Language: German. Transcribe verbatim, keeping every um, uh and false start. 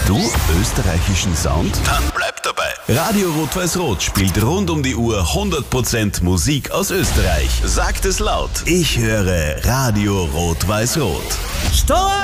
du österreichischen Sound? Dann bleib dabei. Radio Rot-Weiß-Rot spielt rund um die Uhr hundert Prozent Musik aus Österreich. Sagt es laut. Ich höre Radio Rot-Weiß-Rot. Stopp!